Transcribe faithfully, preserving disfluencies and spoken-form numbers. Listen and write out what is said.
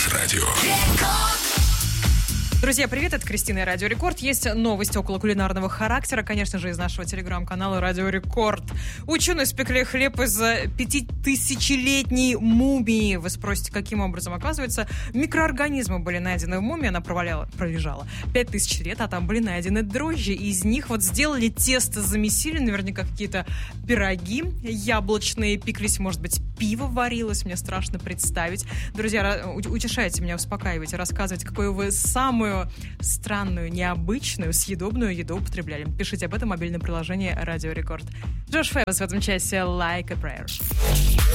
радио. Друзья, привет, это Кристина и Радио Рекорд. Есть новость около кулинарного характера, конечно же, из нашего телеграм-канала Радио Рекорд. Ученые спекли хлеб из пятитысячелетней мумии. Вы спросите, каким образом? Оказывается, микроорганизмы были найдены в мумии, она проваляла, пролежала пять тысяч лет, а там были найдены дрожжи. Из них вот сделали тесто, замесили, наверняка какие-то пироги яблочные пеклись, может быть, пиво варилось, мне страшно представить. Друзья, утешайте меня, успокаивайте, рассказывайте, какую вы самую странную, необычную, съедобную еду употребляли. Пишите об этом в мобильном приложении Радио Рекорд. Джош Фэббс в этом часе «Like a Prayer».